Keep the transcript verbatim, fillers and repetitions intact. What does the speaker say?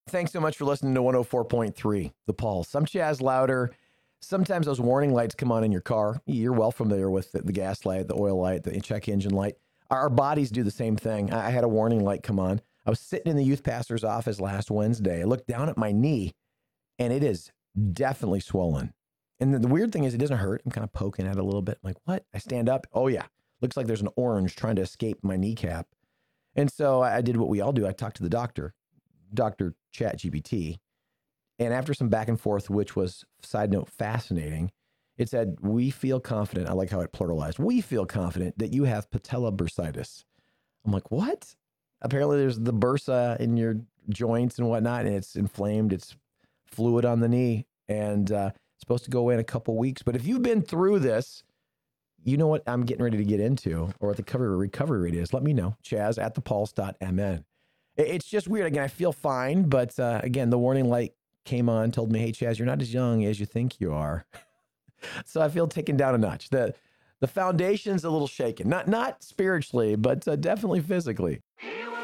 Thanks so much for listening to one oh four point three, The Pulse. I'm Chaz Louder. Sometimes those warning lights come on in your car. You're well familiar with the, the gas light, the oil light, the check engine light. Our bodies do the same thing. I had a warning light come on. I was sitting in the youth pastor's office last Wednesday. I looked down at my knee, and it is definitely swollen. And the, the weird thing is it doesn't hurt. I'm kind of poking at it a little bit. I'm like, what? I stand up. Oh, yeah. Looks like there's an orange trying to escape my kneecap. And so I did what we all do. I talked to the doctor, Doctor ChatGPT. And after some back and forth, which was, side note, fascinating, it said, we feel confident. I like how it pluralized. We feel confident that you have patella bursitis. I'm like, what? Apparently there's the bursa in your joints and whatnot, and it's inflamed. It's fluid on the knee, and uh, it's supposed to go away in a couple weeks. But if you've been through this, you know what I'm getting ready to get into, or what the recovery recovery rate is. Let me know. Chaz at the pulse dot m n. It's just weird. Again, I feel fine, but uh, again, the warning light came on, told me, hey, Chaz, you're not as young as you think you are. So I feel taken down a notch. The the foundation's a little shaken. Not not spiritually, but uh, definitely physically.